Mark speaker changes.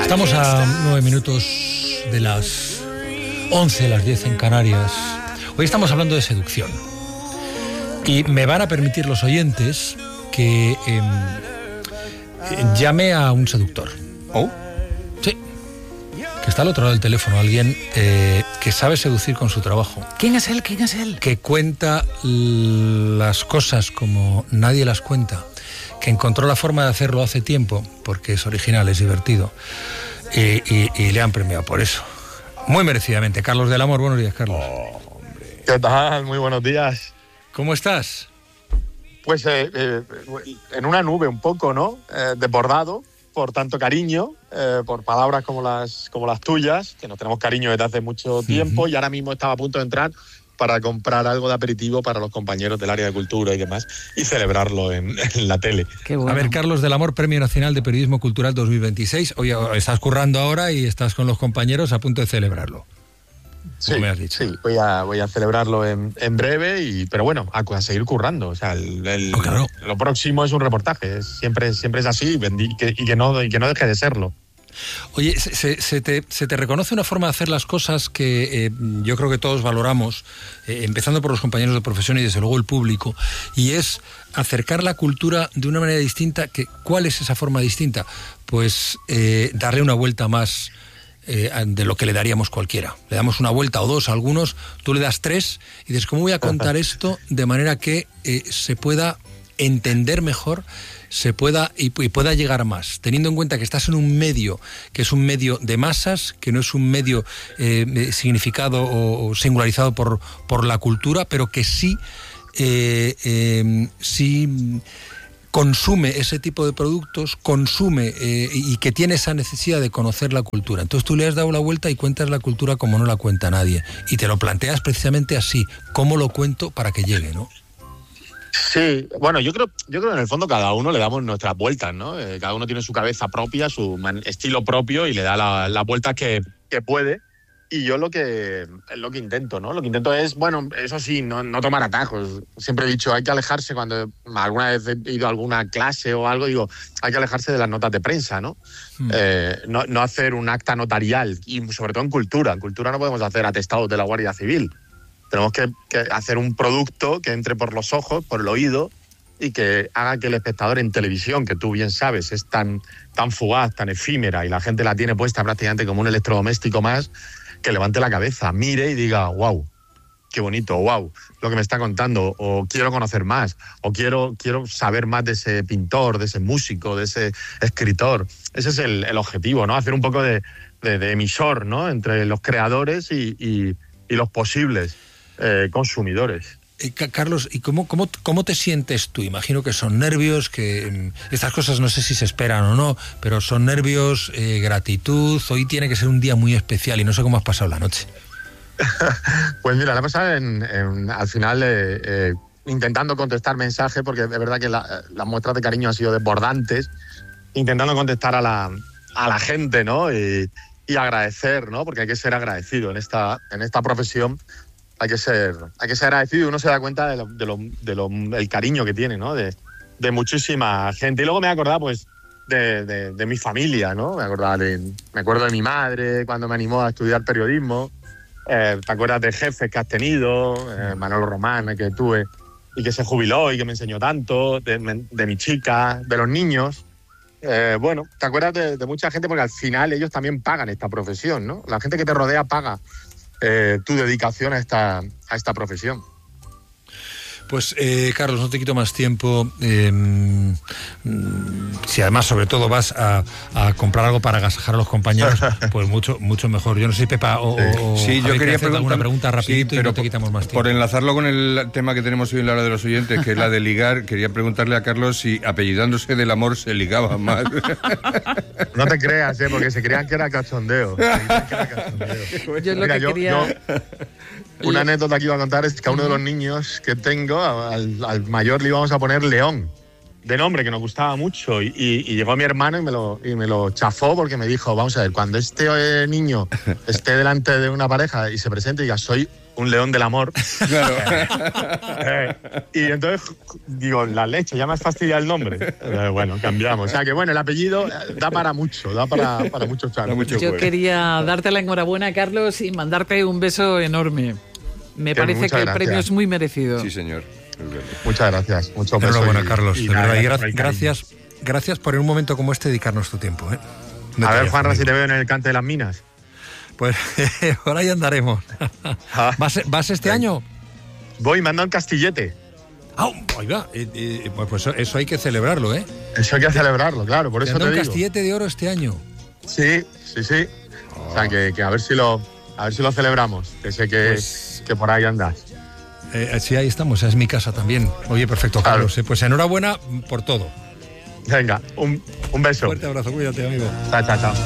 Speaker 1: Estamos a 9 minutos de las 11, las 10 en Canarias. Hoy estamos hablando de seducción. Y me van a permitir los oyentes que llame a un seductor.
Speaker 2: ¿Oh?
Speaker 1: Sí. Que está al otro lado del teléfono. Alguien que sabe seducir con su trabajo.
Speaker 2: ¿Quién es él? ¿Quién es él?
Speaker 1: Que cuenta las cosas como nadie las cuenta. Que encontró la forma de hacerlo hace tiempo, porque es original, es divertido, y le han premiado por eso. Muy merecidamente. Carlos del Amor, buenos días, Carlos.
Speaker 3: ¿Qué tal? Muy buenos días.
Speaker 1: ¿Cómo estás?
Speaker 3: Pues en una nube un poco, ¿no? Desbordado por tanto cariño, por palabras como las tuyas, que nos tenemos cariño desde hace mucho tiempo, y ahora mismo estaba a punto de entrar para comprar algo de aperitivo para los compañeros del área de cultura y demás, y celebrarlo en la tele.
Speaker 2: Qué bueno.
Speaker 1: A ver, Carlos del Amor, Premio Nacional de Periodismo Cultural 2026. Oye, estás currando ahora y estás con los compañeros a punto de celebrarlo.
Speaker 3: Sí,
Speaker 1: me has dicho.
Speaker 3: sí, voy a celebrarlo en breve, pero bueno, a seguir currando. O sea,
Speaker 1: claro.
Speaker 3: Lo próximo es un reportaje, siempre es así, y que no deje de serlo.
Speaker 1: Oye, se te reconoce una forma de hacer las cosas que yo creo que todos valoramos, empezando por los compañeros de profesión y desde luego el público, y es acercar la cultura de una manera distinta. ¿Cuál es esa forma distinta? Pues darle una vuelta más de lo que le daríamos cualquiera. Le damos una vuelta o dos a algunos, tú le das tres y dices, ¿cómo voy a contar esto de manera que se pueda entender mejor, se pueda y pueda llegar más, teniendo en cuenta que estás en un medio que es un medio de masas, que no es un medio significado o singularizado por la cultura, pero que sí consume ese tipo de productos, consume y que tiene esa necesidad de conocer la cultura. Entonces tú le has dado la vuelta y cuentas la cultura como no la cuenta nadie, y te lo planteas precisamente así, ¿cómo lo cuento para que llegue, no?
Speaker 3: Sí, bueno, yo creo que en el fondo cada uno le damos nuestras vueltas, ¿no? Cada uno tiene su cabeza propia, su estilo propio, y le da la vuelta que puede. Y yo lo que intento, ¿no? Lo que intento es, bueno, eso sí, no tomar atajos. Siempre he dicho, hay que alejarse, cuando alguna vez he ido a alguna clase o algo, digo, hay que alejarse de las notas de prensa, ¿no? No hacer un acta notarial, y sobre todo en cultura. En cultura no podemos hacer atestados de la Guardia Civil. Tenemos que hacer un producto que entre por los ojos, por el oído, y que haga que el espectador en televisión, que tú bien sabes, es tan fugaz, tan efímera, y la gente la tiene puesta prácticamente como un electrodoméstico más, que levante la cabeza, mire y diga, wow, qué bonito, wow, lo que me está contando, o quiero conocer más, o quiero saber más de ese pintor, de ese músico, de ese escritor. Ese es el objetivo, ¿no? Hacer un poco de emisor, ¿no? Entre los creadores y los posibles consumidores.
Speaker 1: Carlos, ¿y cómo te sientes tú? Imagino que son nervios, que estas cosas no sé si se esperan o no, pero son nervios, gratitud. Hoy tiene que ser un día muy especial y no sé cómo has pasado la noche.
Speaker 3: Pues mira, la he pasado al final intentando contestar mensajes, porque de verdad que las muestras de cariño han sido desbordantes, intentando contestar a la gente, ¿no? Y agradecer, ¿no? Porque hay que ser agradecido en esta profesión. Hay que ser agradecido, y uno se da cuenta del cariño que tiene, ¿no? De muchísima gente. Y luego me he acordado, pues, de mi familia, ¿no? Me acuerdo de mi madre cuando me animó a estudiar periodismo. Te acuerdas de jefes que has tenido, Manolo Román, que tuve y que se jubiló y que me enseñó tanto, de mi chica, de los niños. Bueno, te acuerdas de mucha gente, porque al final ellos también pagan esta profesión, ¿no? La gente que te rodea paga tu dedicación a esta profesión.
Speaker 1: Pues Carlos, no te quito más tiempo. Si además sobre todo vas a comprar algo para agasajar a los compañeros, pues mucho mejor. Yo no sé si Pepa o
Speaker 2: sí, yo quería hacer
Speaker 1: alguna pregunta rapidito, sí, pero y no te quitamos más tiempo.
Speaker 2: Por enlazarlo con el tema que tenemos hoy en la hora de los oyentes, que es la de ligar, quería preguntarle a Carlos si apellidándose del Amor se ligaba más.
Speaker 3: No te creas, porque se creían que era cachondeo. Una anécdota que iba a contar es que a uno de los niños que tengo, al mayor, le íbamos a poner León, de nombre, que nos gustaba mucho, y llegó mi hermano y me lo chafó, porque me dijo, vamos a ver, cuando este niño esté delante de una pareja y se presente y diga, soy un león del amor.
Speaker 2: Claro.
Speaker 3: Y entonces digo, la leche, ya me has fastidiado el nombre. Bueno, cambiamos. O sea que bueno, el apellido da para mucho, da para mucho charla.
Speaker 4: Yo quería darte la enhorabuena, Carlos, y mandarte un beso enorme. Me parece que el premio es muy merecido.
Speaker 2: Sí, señor.
Speaker 3: Muchas gracias. Mucho beso.
Speaker 1: Enhorabuena, Carlos.
Speaker 3: Y
Speaker 1: de verdad,
Speaker 3: nada,
Speaker 1: gracias por en un momento como este dedicarnos tu tiempo.
Speaker 3: A ver, Juanra, si te veo en el Cante de las Minas.
Speaker 1: Pues por ahí andaremos. ¿Vas este año?
Speaker 3: Voy, me han dado un castillete.
Speaker 1: Oiga, pues eso hay que celebrarlo, ¿eh?
Speaker 3: Eso hay que celebrarlo, claro, por eso te digo.
Speaker 1: un castillete de oro este año.
Speaker 3: Sí. O sea, que a ver si lo celebramos, que sé que por ahí andas.
Speaker 1: Sí, ahí estamos, es mi casa también. Oye, perfecto, Carlos. Claro. Pues enhorabuena por todo.
Speaker 3: Venga, un beso.
Speaker 1: Fuerte abrazo, cuídate, amigo.
Speaker 3: Chao.